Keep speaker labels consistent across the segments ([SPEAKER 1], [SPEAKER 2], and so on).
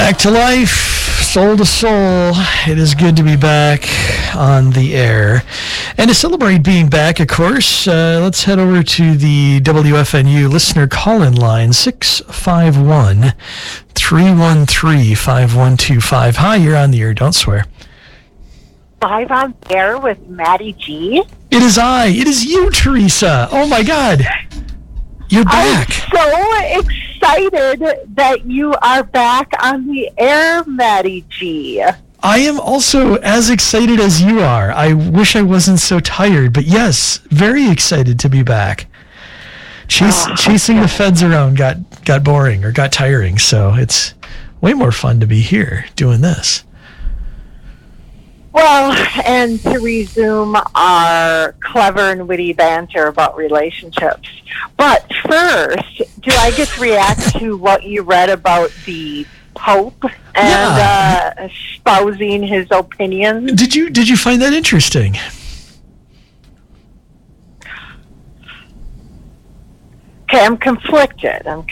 [SPEAKER 1] Back to life, soul to soul. It is good to be back on the air. And to celebrate being back, of course, let's head over to the WFNU listener call-in line, 651-313-5125. Hi, you're on the air. Don't swear.
[SPEAKER 2] Live on air with Maddie G.
[SPEAKER 1] It is I. It is you, Teresa. Oh, my God. You're back.
[SPEAKER 2] I'm so excited that you are back on the air, Maddie G.
[SPEAKER 1] I am also as excited as you are. I wish I wasn't so tired, but yes, very excited to be back. Chasing the feds around got boring or got tiring, so it's way more fun to be here doing this.
[SPEAKER 2] Well, and to resume our clever and witty banter about relationships. But first, do I get to react to what you read about the Pope and espousing his opinions?
[SPEAKER 1] Did you find that interesting?
[SPEAKER 2] Okay, I'm conflicted. I'm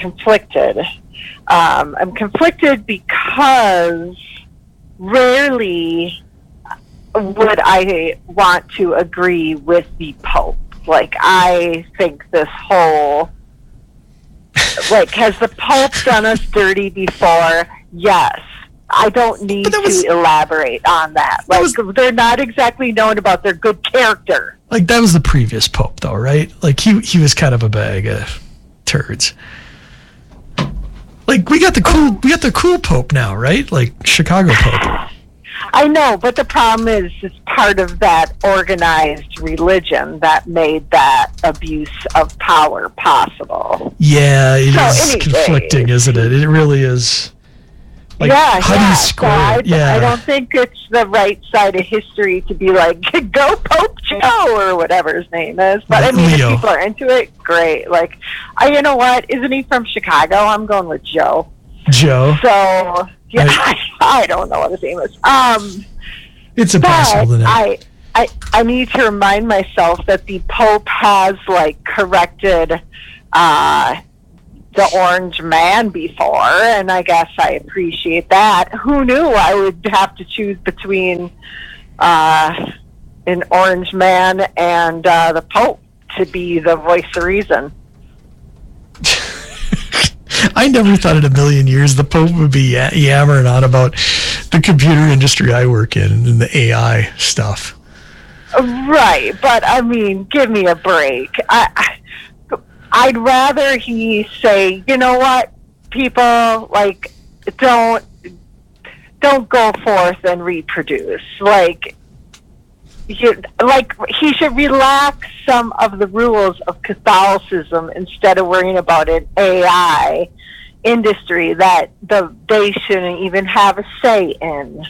[SPEAKER 2] conflicted because rarely would I want to agree with the Pope. Like, I think this whole, has the Pope done us dirty before? Yes. I don't need to elaborate on that. They're not exactly known about their good character.
[SPEAKER 1] Like, that was the previous Pope, though, right? Like, he was kind of a bag of turds. Like, we got the cool Pope now, right? Like, Chicago Pope.
[SPEAKER 2] I know, but the problem is it's part of that organized religion that made that abuse of power possible.
[SPEAKER 1] Yeah, it is conflicting, isn't it? It really is. Like, how do you square it?
[SPEAKER 2] I don't think it's the right side of history to be like, go Pope Joe, or whatever his name is. But I mean, if people are into it, great. Like, you know what? Isn't he from Chicago? I'm going with Joe.
[SPEAKER 1] Joe.
[SPEAKER 2] So, yeah, I don't know what his name is.
[SPEAKER 1] It's impossible to know.
[SPEAKER 2] I need to remind myself that the Pope has, corrected the Orange Man before, and I guess I appreciate that. Who knew I would have to choose between an Orange Man and the Pope to be the voice of reason?
[SPEAKER 1] I never thought in a million years the Pope would be yammering on about the computer industry I work in and the AI stuff.
[SPEAKER 2] Right, but I mean, give me a break. I'd rather he say, you know what, people, don't go forth and reproduce. He should relax some of the rules of Catholicism instead of worrying about an AI industry that they shouldn't even have a say in.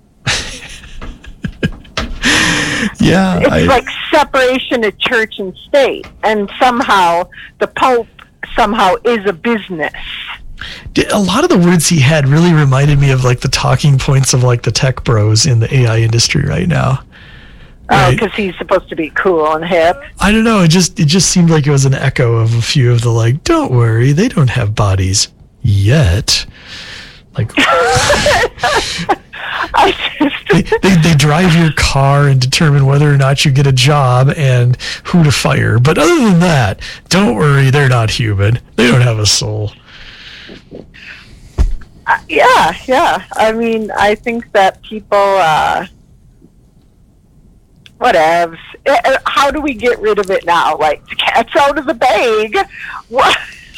[SPEAKER 1] Yeah,
[SPEAKER 2] it's like separation of church and state, and somehow the Pope is a business.
[SPEAKER 1] A lot of the words he had really reminded me of the talking points of the tech bros in the AI industry right now.
[SPEAKER 2] Oh, because he's supposed to be cool and hip.
[SPEAKER 1] I don't know. It just seemed like it was an echo of a few of the don't worry, they don't have bodies yet. They drive your car and determine whether or not you get a job and who to fire. But other than that, don't worry, they're not human. They don't have a soul.
[SPEAKER 2] Yeah. I mean, I think that people... whatevs. How do we get rid of it now? The cat's out of the bag. What?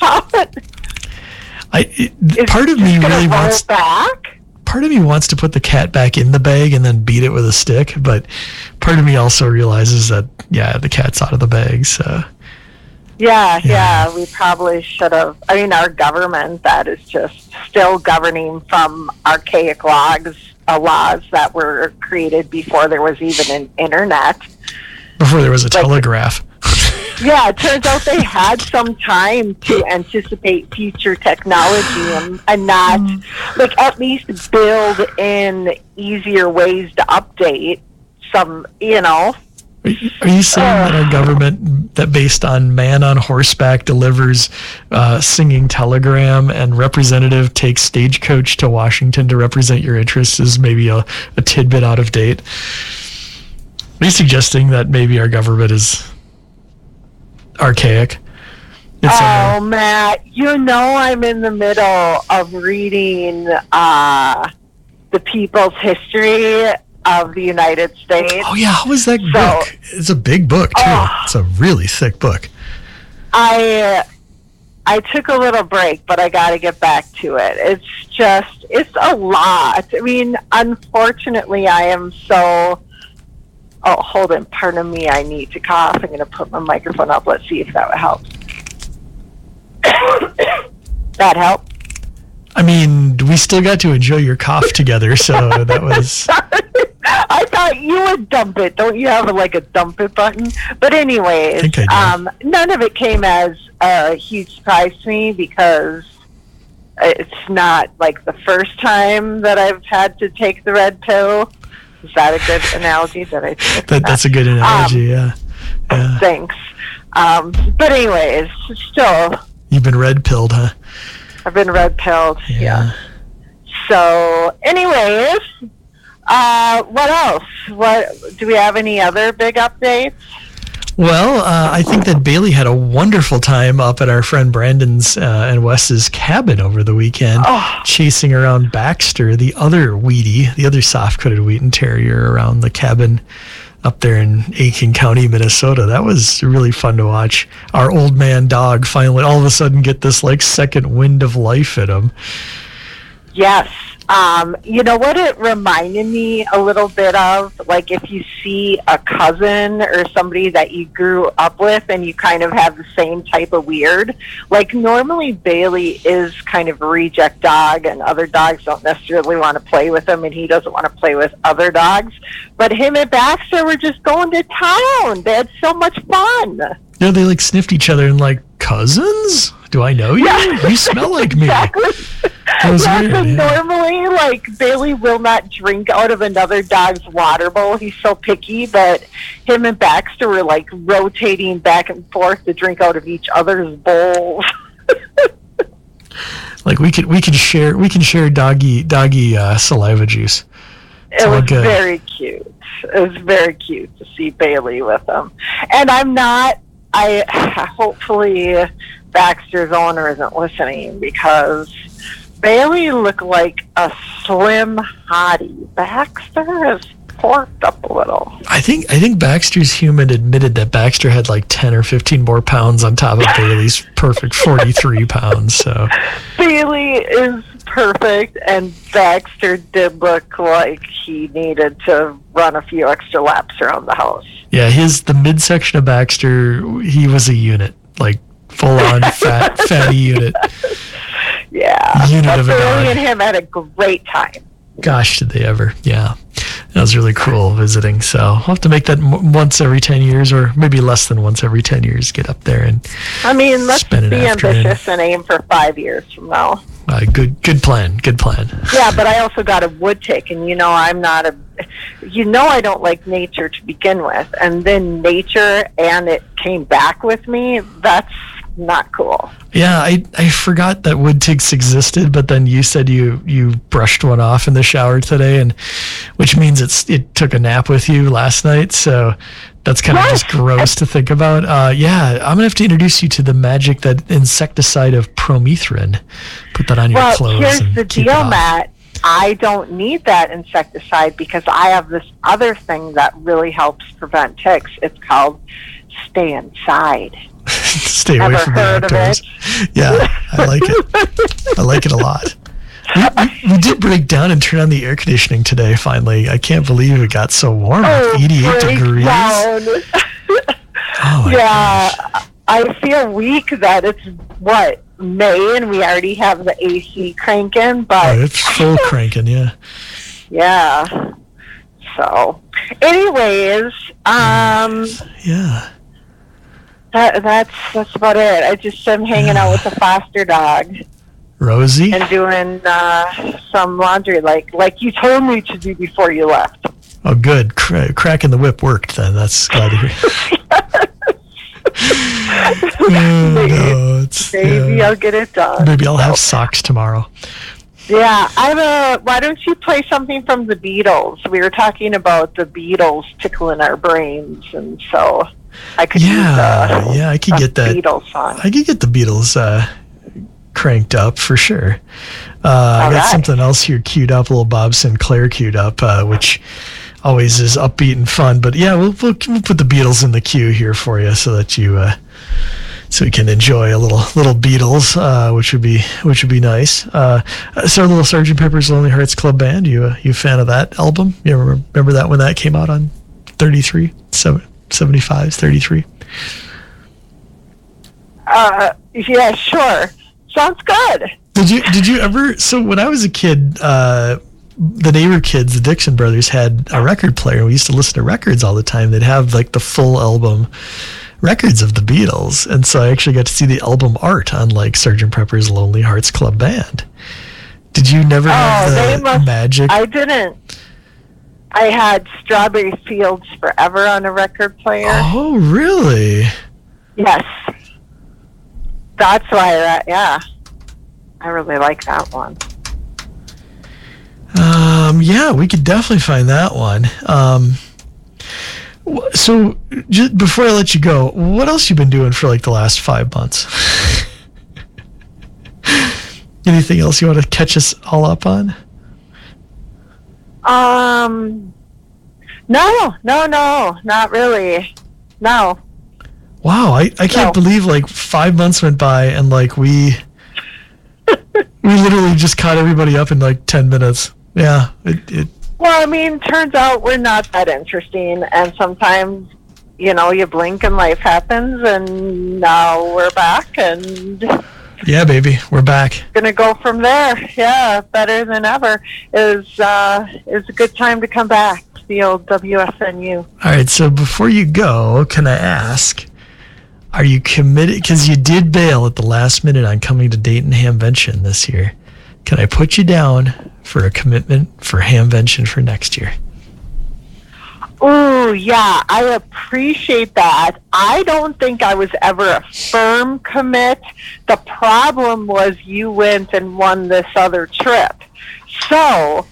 [SPEAKER 1] Part of me really wants
[SPEAKER 2] back.
[SPEAKER 1] Part of me wants to put the cat back in the bag and then beat it with a stick, but part of me also realizes that the cat's out of the bag. So
[SPEAKER 2] yeah, we probably should have. I mean, our government that is just still governing from archaic laws that were created before there was even an internet.
[SPEAKER 1] Before there was a telegraph.
[SPEAKER 2] Yeah, it turns out they had some time to anticipate future technology and not, at least build in easier ways to update some,
[SPEAKER 1] Are you saying that our government, that based on man on horseback delivers singing telegram and representative takes stagecoach to Washington to represent your interests, is maybe a tidbit out of date? Are you suggesting that maybe our government is archaic?
[SPEAKER 2] Matt, I'm in the middle of reading the People's History of the United States.
[SPEAKER 1] Oh yeah, how was that book? It's a big book too. It's a really thick book.
[SPEAKER 2] I took a little break, but I got to get back to it. It's a lot. I mean, unfortunately, I am so. Oh, hold on. Pardon me. I need to cough. I'm going to put my microphone up. Let's see if that would help. That help?
[SPEAKER 1] I mean, we still got to enjoy your cough together, so that was.
[SPEAKER 2] I thought you would dump it. Don't you have a dump it button? But anyways,
[SPEAKER 1] I think I do.
[SPEAKER 2] None of it came as a huge surprise to me because it's not the first time that I've had to take the red pill. Is that a good analogy?
[SPEAKER 1] That's a good analogy, yeah.
[SPEAKER 2] Thanks. But anyways, still.
[SPEAKER 1] You've been red pilled, huh?
[SPEAKER 2] I've been red pilled, yeah. So, anyways, what else? Do we have any other big updates?
[SPEAKER 1] Well, I think that Bailey had a wonderful time up at our friend Brandon's and Wes's cabin over the weekend, chasing around Baxter, the other soft-coated Wheaten Terrier, around the cabin up there in Aiken County, Minnesota. That was really fun to watch. Our old man dog finally all of a sudden get this second wind of life in him.
[SPEAKER 2] Yes. You know what it reminded me a little bit of? If you see a cousin or somebody that you grew up with and you kind of have the same type of weird. Normally Bailey is kind of a reject dog and other dogs don't necessarily want to play with him and he doesn't want to play with other dogs. But him and Baxter were just going to town. They had so much fun.
[SPEAKER 1] Yeah, they sniffed each other and cousins? Do I know you? Yeah. You smell like me.
[SPEAKER 2] Exactly.
[SPEAKER 1] Weird,
[SPEAKER 2] normally, Bailey will not drink out of another dog's water bowl. He's so picky, but him and Baxter were rotating back and forth to drink out of each other's bowls.
[SPEAKER 1] we can share doggy saliva juice.
[SPEAKER 2] It was very cute. It was very cute to see Bailey with him. And hopefully Baxter's owner isn't listening because Bailey looked like a slim hottie. Baxter is porked up a little.
[SPEAKER 1] I think Baxter's human admitted that Baxter had 10 or 15 more pounds on top of Bailey's perfect 43 pounds. So
[SPEAKER 2] Bailey is perfect, and Baxter did look like he needed to run a few extra laps around the house.
[SPEAKER 1] Yeah, the midsection of Baxter, he was a unit, full on fatty unit.
[SPEAKER 2] Yeah,
[SPEAKER 1] unit of a dog.
[SPEAKER 2] Bailey and him had a great time.
[SPEAKER 1] Gosh, did they ever? Yeah, that was really cool visiting. So I'll have to make that once every 10 years, or maybe less than once every 10 years. Get up there and
[SPEAKER 2] let's be ambitious and aim for 5 years from now.
[SPEAKER 1] Good plan.
[SPEAKER 2] Yeah, but I also got a wood tick, and I'm not I don't like nature to begin with, and then nature and it came back with me. That's not cool.
[SPEAKER 1] Yeah, I forgot that wood ticks existed, but then you said you brushed one off in the shower today, and which means it took a nap with you last night, so that's kind of just gross to think about. I'm gonna have to introduce you to the magic, that insecticide of Promethrin. Put that on your clothes.
[SPEAKER 2] Well, here's the deal, Matt. I don't need that insecticide because I have this other thing that really helps prevent ticks. It's called Stay Inside.
[SPEAKER 1] Stay away from the outdoors. Yeah, I like it. I like it a lot. We did break down and turn on the air conditioning today, finally. I can't believe it got so warm. 88 degrees. Oh my gosh.
[SPEAKER 2] I feel weak that it's, May, and we already have the AC cranking, but...
[SPEAKER 1] it's full cranking, yeah.
[SPEAKER 2] Yeah. So, anyways,
[SPEAKER 1] yeah.
[SPEAKER 2] That's about it. I just am hanging out with the foster dog.
[SPEAKER 1] Rosie?
[SPEAKER 2] And doing some laundry like you told me to do before you left.
[SPEAKER 1] Oh, good. Cracking the whip worked then. That's glad to hear.
[SPEAKER 2] Maybe I'll get it done.
[SPEAKER 1] Maybe I'll have socks tomorrow.
[SPEAKER 2] Yeah, why don't you play something from the Beatles? We were talking about the Beatles tickling our brains, and so I could
[SPEAKER 1] I could get that
[SPEAKER 2] Beatles song.
[SPEAKER 1] I could get the Beatles cranked up for sure. I got something else here queued up, a little Bob Sinclair queued up, which always is upbeat and fun. But yeah, we'll put the Beatles in the queue here for you, so that you so we can enjoy a little Beatles, which would be nice. So a little Sgt. Pepper's Lonely Hearts Club Band. You a fan of that album? You remember that when that came out on 75, 33?
[SPEAKER 2] Yeah, sure. Sounds good.
[SPEAKER 1] Did you ever? So when I was a kid, the neighbor kids, the Dixon brothers, had a record player. We used to listen to records all the time. They'd have like the full album records of the Beatles, and so I actually got to see the album art on like Sgt. Pepper's Lonely Hearts Club Band. Did you never have the magic?
[SPEAKER 2] I didn't. I had Strawberry Fields Forever on a record player.
[SPEAKER 1] Oh, really?
[SPEAKER 2] Yes. That's why, I really like that one.
[SPEAKER 1] Yeah, we could definitely find that one. So, just before I let you go, what else you been doing for like the last 5 months? Anything else you want to catch us all up on?
[SPEAKER 2] No, not really. No.
[SPEAKER 1] Wow, I can't believe like 5 months went by and like we literally just caught everybody up in like 10 minutes. Yeah.
[SPEAKER 2] Well, I mean, turns out we're not that interesting, and sometimes, you blink and life happens, and now we're back, and
[SPEAKER 1] yeah, baby, we're back.
[SPEAKER 2] Gonna go from there. Yeah, better than ever. It's a good time to come back. The old WFNU.
[SPEAKER 1] All right, so before you go, can I ask, are you committed? Because you did bail at the last minute on coming to Dayton Hamvention this year. Can I put you down for a commitment for Hamvention for next year?
[SPEAKER 2] Oh, yeah, I appreciate that. I don't think I was ever a firm commit. The problem was you went and won this other trip. So,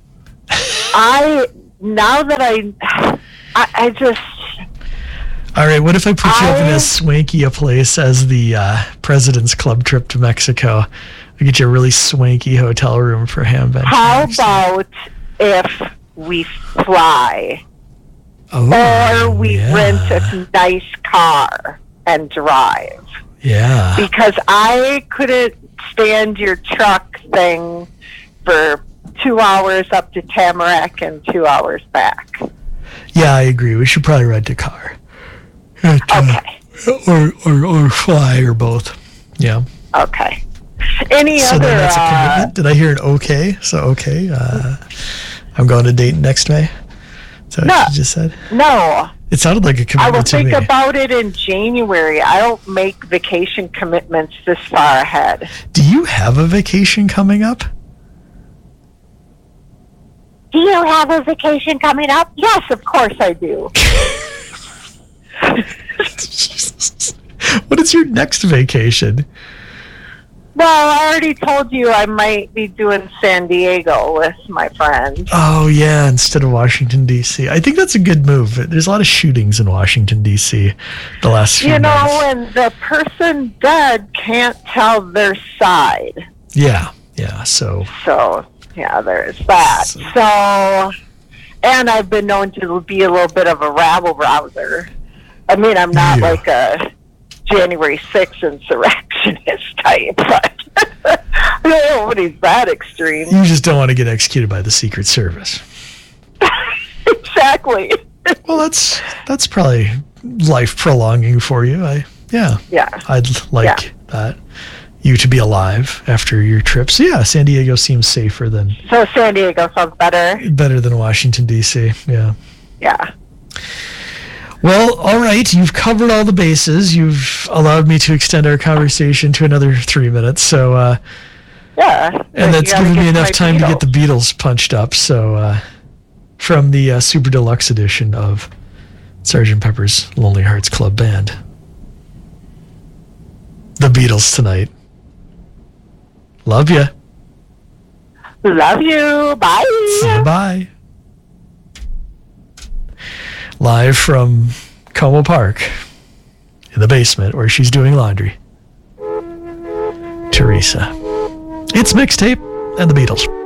[SPEAKER 2] now that I just...
[SPEAKER 1] All right, what if I put you up in as swanky a place as the President's Club trip to Mexico? I get you a really swanky hotel room for Hamvention.
[SPEAKER 2] How about if we fly? Or we rent a nice car and drive?
[SPEAKER 1] Yeah.
[SPEAKER 2] Because I couldn't stand your truck thing for 2 hours up to Tamarack and 2 hours back.
[SPEAKER 1] Yeah, I agree. We should probably rent a car.
[SPEAKER 2] Okay.
[SPEAKER 1] Or fly, or both. Yeah.
[SPEAKER 2] Okay. Any
[SPEAKER 1] so
[SPEAKER 2] other...
[SPEAKER 1] then that's a commitment? Did I hear an okay? So, okay. I'm going to Dayton next May. Is that what you just said?
[SPEAKER 2] No.
[SPEAKER 1] It sounded like a commitment to me.
[SPEAKER 2] I will think about it in January. I don't make vacation commitments this far ahead.
[SPEAKER 1] Do you have a vacation coming up?
[SPEAKER 2] Do you have a vacation coming up? Yes, of course I do.
[SPEAKER 1] What is your next vacation?
[SPEAKER 2] Well, I already told you I might be doing San Diego with my friends.
[SPEAKER 1] Oh, yeah, instead of Washington, D.C. I think that's a good move. There's a lot of shootings in Washington, D.C. the last few months.
[SPEAKER 2] And the person dead can't tell their side.
[SPEAKER 1] Yeah, so,
[SPEAKER 2] yeah, there's that. So, and I've been known to be a little bit of a rabble-rouser. I mean, I'm not like a January 6th insurrectionist type, but nobody's that extreme.
[SPEAKER 1] You just don't want to get executed by the Secret Service.
[SPEAKER 2] Exactly.
[SPEAKER 1] Well, that's probably life prolonging for you. I'd like that, you to be alive after your trip. So yeah, San Diego seems safer than...
[SPEAKER 2] So San Diego sounds better?
[SPEAKER 1] Better than Washington, D.C., yeah.
[SPEAKER 2] Yeah.
[SPEAKER 1] Well, all right. You've covered all the bases. You've allowed me to extend our conversation to another 3 minutes. So,
[SPEAKER 2] yeah.
[SPEAKER 1] And that's given me enough time to get the Beatles punched up. So, from the Super Deluxe edition of Sgt. Pepper's Lonely Hearts Club Band. The Beatles tonight. Love ya.
[SPEAKER 2] Love you. Bye.
[SPEAKER 1] Bye. Live from Como Park in the basement where she's doing laundry. Teresa. It's Mixtape and the Beatles.